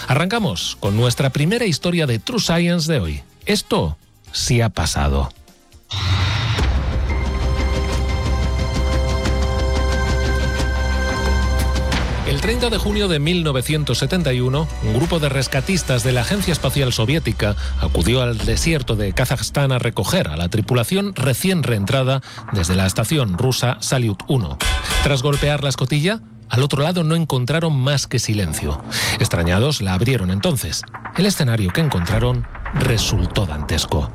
Arrancamos con nuestra primera historia de True Science de hoy. Esto sí ha pasado. El 30 de junio de 1971, un grupo de rescatistas de la Agencia Espacial Soviética acudió al desierto de Kazajstán a recoger a la tripulación recién reentrada desde la estación rusa Salyut 1. Tras golpear la escotilla, al otro lado no encontraron más que silencio. Extrañados, la abrieron entonces. El escenario que encontraron resultó dantesco.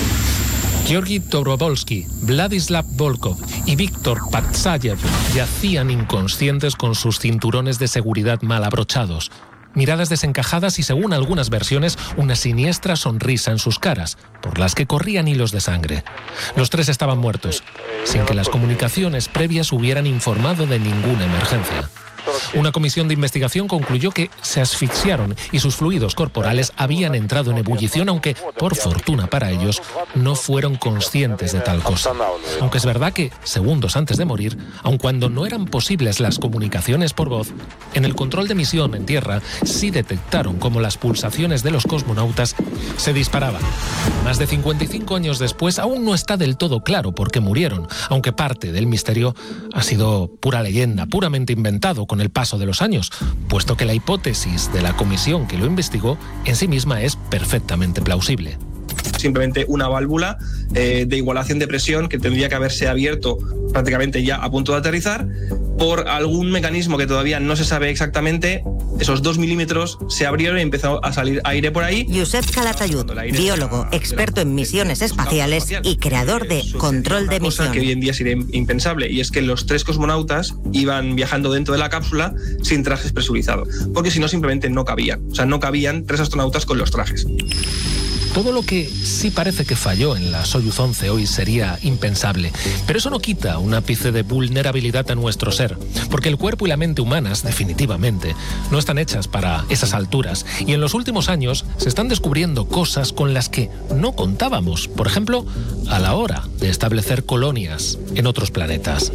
Georgi Dobrovolsky, Vladislav Volkov y Víctor Patsayev yacían inconscientes con sus cinturones de seguridad mal abrochados, miradas desencajadas y, según algunas versiones, una siniestra sonrisa en sus caras, por las que corrían hilos de sangre. Los tres estaban muertos, sin que las comunicaciones previas hubieran informado de ninguna emergencia. Una comisión de investigación concluyó que se asfixiaron y sus fluidos corporales habían entrado en ebullición, aunque, por fortuna para ellos, no fueron conscientes de tal cosa. Aunque es verdad que, segundos antes de morir, aun cuando no eran posibles las comunicaciones por voz, en el control de misión en tierra sí detectaron cómo las pulsaciones de los cosmonautas se disparaban. Más de 55 años después, aún no está del todo claro por qué murieron, aunque parte del misterio ha sido pura leyenda, puramente inventado con el paso de los años, puesto que la hipótesis de la comisión que lo investigó en sí misma es perfectamente plausible. Simplemente una válvula de igualación de presión que tendría que haberse abierto prácticamente ya a punto de aterrizar. Por algún mecanismo que todavía no se sabe exactamente, esos 2 milímetros se abrieron y empezó a salir aire por ahí. Josep Calatayud, biólogo, experto en misiones espaciales y creador de Control de Misión. Cosa que hoy en día sería impensable, y es que los 3 cosmonautas iban viajando dentro de la cápsula sin trajes presurizados, porque si no simplemente no cabían. O sea, no cabían 3 astronautas con los trajes. Todo lo que sí parece que falló en la Soyuz 11 hoy sería impensable, pero eso no quita un ápice de vulnerabilidad a nuestro ser, porque el cuerpo y la mente humanas, definitivamente, no están hechas para esas alturas, y en los últimos años se están descubriendo cosas con las que no contábamos, por ejemplo, a la hora de establecer colonias en otros planetas.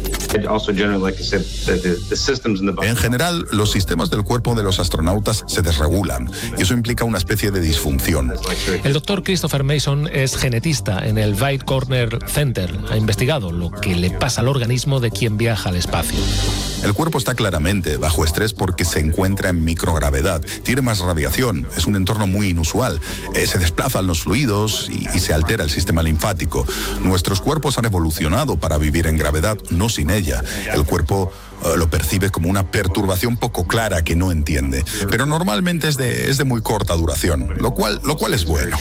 En general, los sistemas del cuerpo de los astronautas se desregulan, y eso implica una especie de disfunción. El doctor Christopher Mason es genetista en el White Corner Center. Ha investigado lo que le pasa al organismo de quien viaja al espacio. El cuerpo está claramente bajo estrés porque se encuentra en microgravedad, tiene más radiación, es un entorno muy inusual, se desplazan los fluidos y se altera el sistema linfático. Nuestros cuerpos han evolucionado para vivir en gravedad, no sin ella. El cuerpo lo percibe como una perturbación poco clara que no entiende, pero normalmente es de muy corta duración, lo cual es bueno.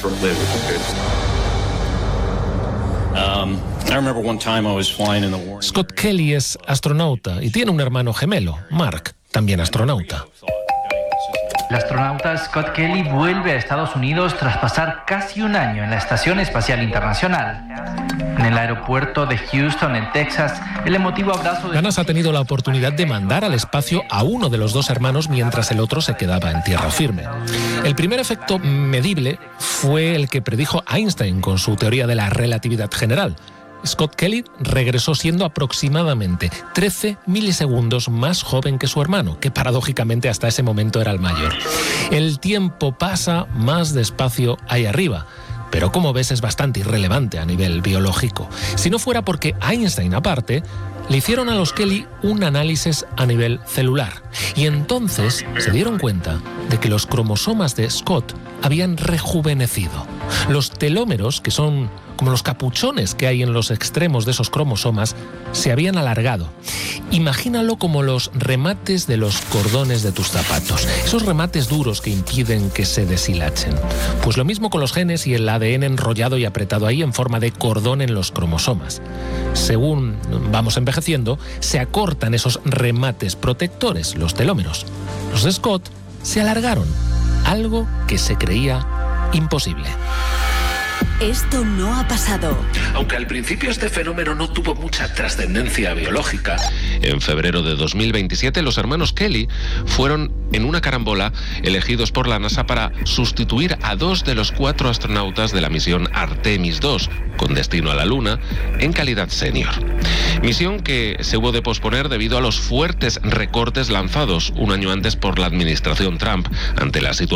Scott Kelly es astronauta y tiene un hermano gemelo, Mark, también astronauta. El astronauta Scott Kelly vuelve a Estados Unidos tras pasar casi un año en la Estación Espacial Internacional. En el aeropuerto de Houston, en Texas, el emotivo abrazo de... La NASA ha tenido la oportunidad de mandar al espacio a uno de los 2 hermanos mientras el otro se quedaba en tierra firme. El primer efecto medible fue el que predijo Einstein con su teoría de la relatividad general. Scott Kelly regresó siendo aproximadamente 13 milisegundos más joven que su hermano, que paradójicamente hasta ese momento era el mayor. El tiempo pasa más despacio ahí arriba, pero como ves es bastante irrelevante a nivel biológico. Si no fuera porque Einstein, aparte, le hicieron a los Kelly un análisis a nivel celular, y entonces se dieron cuenta de que los cromosomas de Scott habían rejuvenecido. Los telómeros, que son como los capuchones que hay en los extremos de esos cromosomas, se habían alargado. Imagínalo como los remates de los cordones de tus zapatos, esos remates duros que impiden que se deshilachen. Pues lo mismo con los genes y el ADN enrollado y apretado ahí en forma de cordón en los cromosomas. Según vamos envejeciendo, se acortan esos remates protectores, los telómeros. Los de Scott se alargaron, algo que se creía imposible. Esto no ha pasado. Aunque al principio este fenómeno no tuvo mucha trascendencia biológica, en febrero de 2027 los hermanos Kelly fueron en una carambola elegidos por la NASA para sustituir a 2 de los 4 astronautas de la misión Artemis II, con destino a la Luna, en calidad senior. Misión que se hubo de posponer debido a los fuertes recortes lanzados un año antes por la administración Trump ante la situación